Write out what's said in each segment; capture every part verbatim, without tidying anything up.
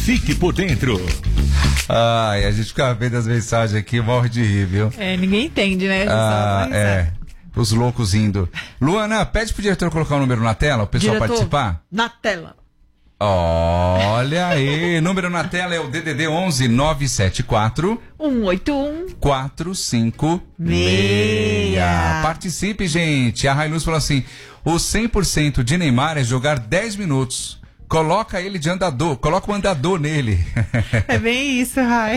Fique por dentro. Ai, a gente fica vendo as mensagens aqui, morre de rir, viu? É, ninguém entende, né? Ah, é. Os loucos indo. Luana, pede pro diretor colocar o número na tela, o pessoal Diretor, participar. Na tela. Olha aí, número na tela é o D D D onze nove sete quatro um oito um quatro cinco seis. Participe, gente. A Railuz falou assim: o cem por cento de Neymar é jogar dez minutos. Coloca ele de andador, coloca o andador nele. É bem isso, Rai.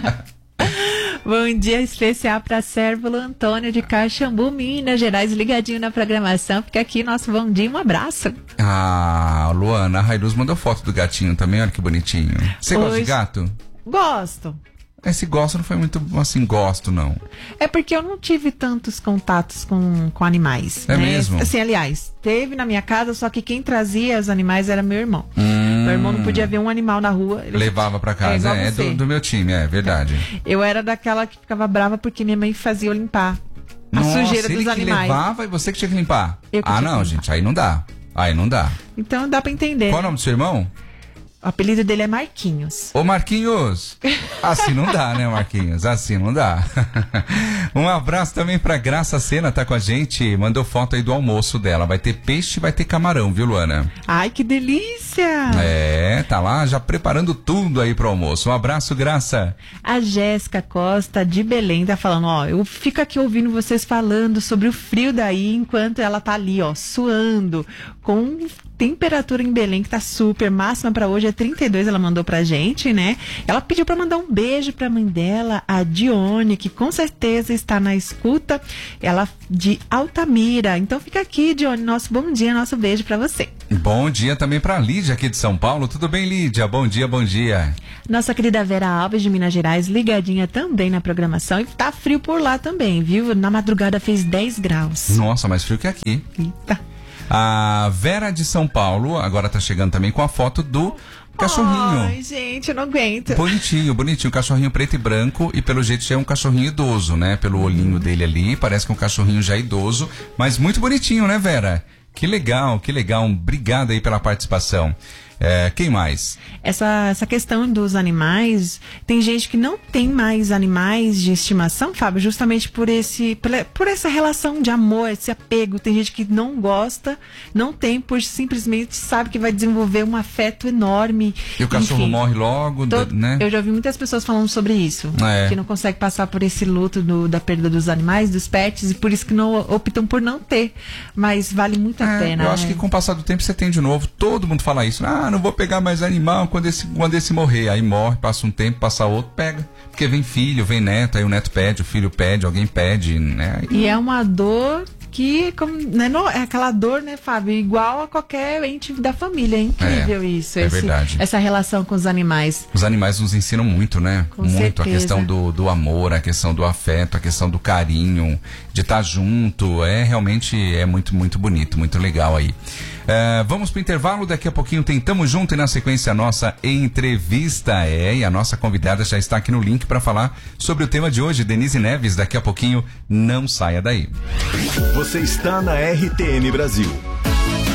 Bom dia especial para Sérvulo Antônio de Caxambu, Minas Gerais, ligadinho na programação, porque aqui nosso bom dia, um abraço. Ah, Luana, a Railuz mandou foto do gatinho também, olha que bonitinho. Você gosta de gato? Gosto. Esse gosto não foi muito assim, gosto não. É porque eu não tive tantos contatos com, com animais. É né? mesmo? Assim, aliás, teve na minha casa, só que quem trazia os animais era meu irmão. Hum. Meu irmão não podia ver um animal na rua. Ele levava pra casa, é, é do, do meu time, é verdade. Eu era daquela que ficava brava porque minha mãe fazia eu limpar a Nossa, sujeira ele dos que animais. levava e você que tinha que limpar? Eu que ah, tinha não, que gente, aí não dá. Aí não dá. Então dá pra entender. Qual o nome do seu irmão? O apelido dele é Marquinhos. Ô Marquinhos, assim não dá, né, Marquinhos? Assim não dá. Um abraço também pra Graça Sena, tá com a gente, mandou foto aí do almoço dela. Vai ter peixe, vai ter camarão, viu, Luana? Ai, que delícia! É, tá lá já preparando tudo aí pro almoço. Um abraço, Graça. A Jéssica Costa de Belém tá falando, ó, eu fico aqui ouvindo vocês falando sobre o frio daí, enquanto ela tá ali, ó, suando, com temperatura em Belém que tá super, máxima pra hoje é trinta e dois, ela mandou pra gente, né? Ela pediu pra mandar um beijo pra mãe dela, a Dione, que com certeza está na escuta, ela de Altamira. Então fica aqui, Dione, nosso bom dia, nosso beijo pra você. Bom dia também pra Lídia aqui de São Paulo. Tudo bem, Lídia? Bom dia, bom dia. Nossa querida Vera Alves de Minas Gerais, ligadinha também na programação, e tá frio por lá também, viu? Na madrugada fez dez graus. Nossa, mais frio que aqui. Eita. A Vera de São Paulo agora tá chegando também com a foto do cachorrinho. Ai, gente, eu não aguento. Bonitinho, bonitinho. Cachorrinho preto e branco e pelo jeito já é um cachorrinho idoso, né? Pelo olhinho dele ali, parece que é um cachorrinho já idoso, mas muito bonitinho, né, Vera? Que legal, que legal. Obrigado aí pela participação. É, quem mais? Essa, essa questão dos animais, tem gente que não tem mais animais de estimação, Fábio, justamente por esse por, por essa relação de amor, esse apego. Tem gente que não gosta, não tem, por simplesmente sabe que vai desenvolver um afeto enorme. E o cachorro Enfim, morre logo, tô, né? Eu já ouvi muitas pessoas falando sobre isso, é. que não consegue passar por esse luto do, da perda dos animais, dos pets, e por isso que não optam por não ter. Mas vale muito a é, pena. Eu acho né? que com o passar do tempo você tem de novo. Todo mundo fala isso. Ah, não vou pegar mais animal quando esse, quando esse morrer. Aí morre, passa um tempo, passa outro, pega. Porque vem filho, vem neto, aí o neto pede, o filho pede, alguém pede, né? E é uma dor que, como, né, não, é aquela dor, né, Fábio, igual a qualquer ente da família. É incrível é, isso, é esse, verdade. Essa relação com os animais. Os animais nos ensinam muito, né? Com muito. certeza. A questão do, do amor, a questão do afeto, a questão do carinho, de estar junto. É realmente é muito, muito bonito, muito legal aí. É, vamos pro intervalo, daqui a pouquinho tentamos junto e na sequência a nossa entrevista é, e a nossa convidada já está aqui no link para falar sobre o tema de hoje, Denise Neves, daqui a pouquinho, não saia daí. Você está na R T N Brasil.